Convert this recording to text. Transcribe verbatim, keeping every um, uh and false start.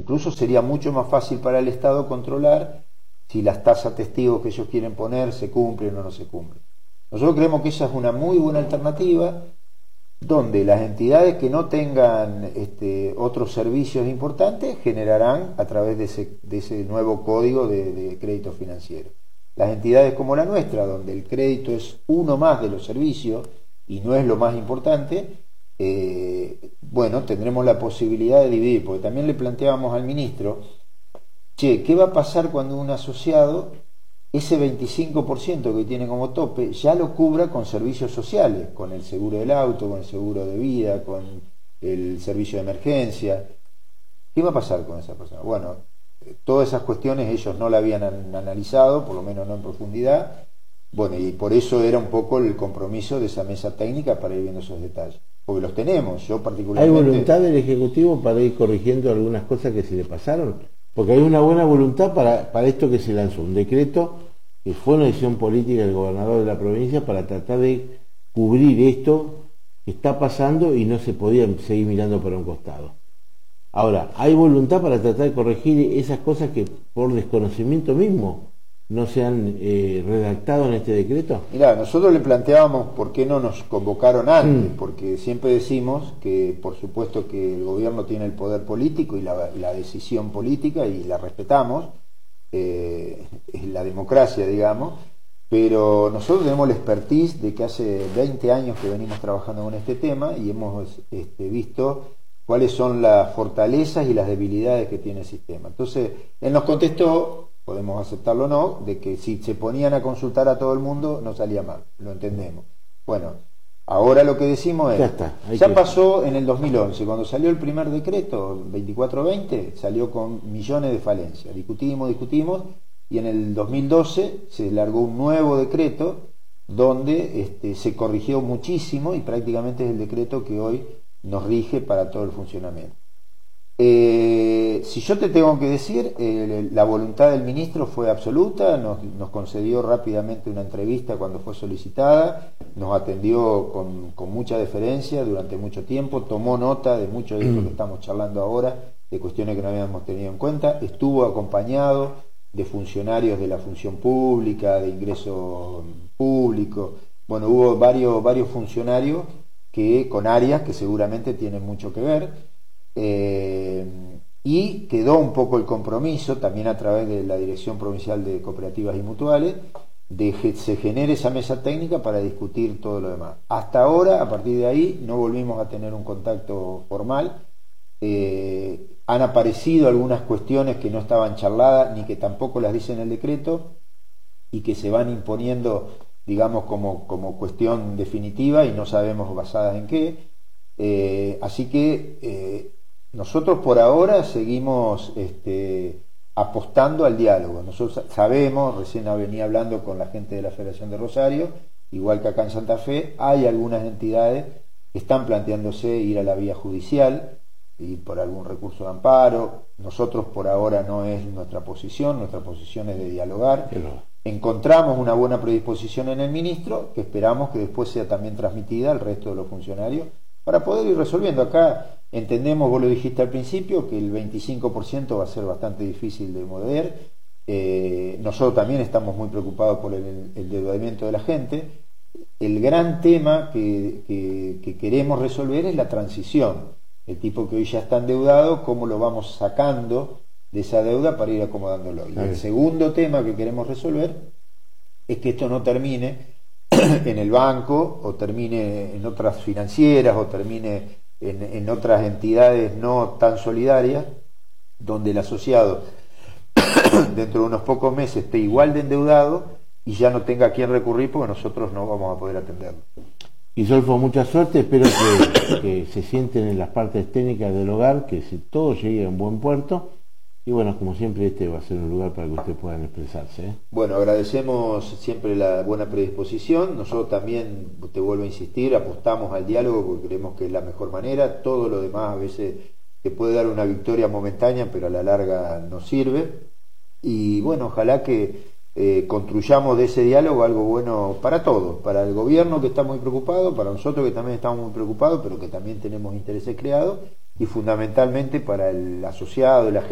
Incluso sería mucho más fácil para el Estado controlar si las tasas testigos que ellos quieren poner se cumplen o no se cumplen. Nosotros creemos que esa es una muy buena alternativa, donde las entidades que no tengan este, otros servicios importantes generarán a través de ese, de ese nuevo código de, de crédito financiero. Las entidades como la nuestra, donde el crédito es uno más de los servicios y no es lo más importante, eh, bueno, tendremos la posibilidad de dividir, porque también le planteábamos al ministro, che, ¿qué va a pasar cuando un asociado, ese veinticinco por ciento que tiene como tope, ya lo cubra con servicios sociales, con el seguro del auto, con el seguro de vida, con el servicio de emergencia? ¿Qué va a pasar con esa persona? Bueno, todas esas cuestiones ellos no la habían analizado, por lo menos no en profundidad. Bueno, y por eso era un poco el compromiso de esa mesa técnica para ir viendo esos detalles. Porque los tenemos, yo particularmente... ¿Hay voluntad del Ejecutivo para ir corrigiendo algunas cosas que se le pasaron? Porque hay una buena voluntad para, para esto que se lanzó, un decreto que fue una decisión política del gobernador de la provincia para tratar de cubrir esto que está pasando y no se podía seguir mirando para un costado. Ahora, ¿hay voluntad para tratar de corregir esas cosas que por desconocimiento mismo no se han eh, redactado en este decreto? Mirá, nosotros le planteábamos por qué no nos convocaron antes, Mm. porque siempre decimos que por supuesto que el gobierno tiene el poder político y la, la decisión política y la respetamos, eh, es la democracia, digamos, pero nosotros tenemos la expertise de que hace veinte años que venimos trabajando con este tema y hemos este, visto cuáles son las fortalezas y las debilidades que tiene el sistema. Entonces, él nos contestó, podemos aceptarlo o no, de que si se ponían a consultar a todo el mundo no salía mal, lo entendemos. Bueno, ahora lo que decimos es, ya, está, ya que... pasó en el dos mil once, cuando salió el primer decreto, veinticuatro veinte, salió con millones de falencias, discutimos, discutimos, y en el dos mil doce se largó un nuevo decreto donde este, se corrigió muchísimo y prácticamente es el decreto que hoy nos rige para todo el funcionamiento. Eh, si yo te tengo que decir, eh, la voluntad del ministro fue absoluta, nos, nos concedió rápidamente una entrevista cuando fue solicitada, nos atendió con, con mucha deferencia durante mucho tiempo, tomó nota de mucho de esto que estamos charlando ahora, de cuestiones que no habíamos tenido en cuenta, estuvo acompañado de funcionarios de la función pública, de ingreso público, bueno, hubo varios, varios funcionarios que con áreas que seguramente tienen mucho que ver, eh, y quedó un poco el compromiso también a través de la Dirección Provincial de Cooperativas y Mutuales de que se genere esa mesa técnica para discutir todo lo demás. Hasta ahora, a partir de ahí, no volvimos a tener un contacto formal. Eh, han aparecido algunas cuestiones que no estaban charladas ni que tampoco las dice en el decreto y que se van imponiendo, digamos, como, como cuestión definitiva y no sabemos basadas en qué. Eh, así que eh, nosotros por ahora seguimos este, apostando al diálogo. Nosotros sabemos, recién venía hablando con la gente de la Federación de Rosario, igual que acá en Santa Fe, hay algunas entidades que están planteándose ir a la vía judicial y por algún recurso de amparo. Nosotros por ahora no es nuestra posición, nuestra posición es de dialogar. Pero... Encontramos una buena predisposición en el ministro que esperamos que después sea también transmitida al resto de los funcionarios para poder ir resolviendo. Acá entendemos, vos lo dijiste al principio, que el veinticinco por ciento va a ser bastante difícil de mover. Eh, nosotros también estamos muy preocupados por el, el endeudamiento de la gente. El gran tema que, que, que queremos resolver es la transición. El tipo que hoy ya está endeudado, cómo lo vamos sacando de esa deuda para ir acomodándolo. Y el segundo tema que queremos resolver es que esto no termine en el banco o termine en otras financieras o termine en, en otras entidades no tan solidarias, donde el asociado dentro de unos pocos meses esté igual de endeudado y ya no tenga a quién recurrir porque nosotros no vamos a poder atenderlo. Isolfo, mucha suerte, espero que, que se sienten en las partes técnicas del hogar, que si todo llegue a un buen puerto. Y bueno, como siempre, este va a ser un lugar para que ustedes puedan expresarse, ¿eh? Bueno, agradecemos siempre la buena predisposición. Nosotros también, te vuelvo a insistir, apostamos al diálogo porque creemos que es la mejor manera. Todo lo demás a veces te puede dar una victoria momentánea, pero a la larga no sirve. Y bueno, ojalá que eh, construyamos de ese diálogo algo bueno para todos, para el gobierno que está muy preocupado, para nosotros que también estamos muy preocupados, pero que también tenemos intereses creados, y fundamentalmente para el asociado, la gente